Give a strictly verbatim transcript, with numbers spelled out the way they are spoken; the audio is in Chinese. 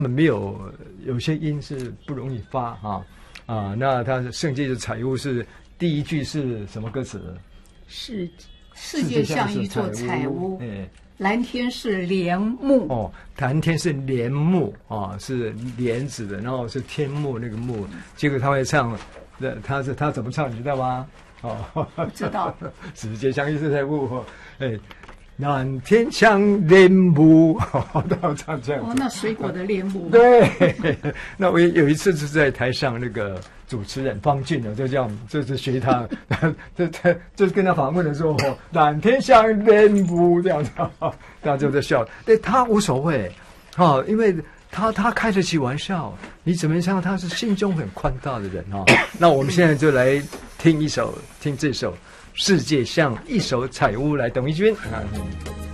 没有有些音是不容易发哈啊。那他圣界的彩屋是第一句是什么歌词？ 世世界像一座彩屋， 哎， 蓝天是帘幕。 哦，蓝天是帘幕啊，是帘子的，然后是天幕那个幕。结果他会唱，那他是他怎么唱，你知道吗？哦， 不知道。 世界像一座彩屋，哎。蓝天像帘幕，都唱这样子。 哦，那水果的帘幕。 对，那我有一次是在台上，那个主持人方俊呢，就这样，就是学他，这这就是跟他访问的时候，蓝天像帘幕这样子，大家就在笑。对他无所谓，哦，因为他他开得起玩笑，你怎么样？他是心中很宽大的人哈。那我们现在就来听一首，听这首。世界像一首彩屋，来董一君。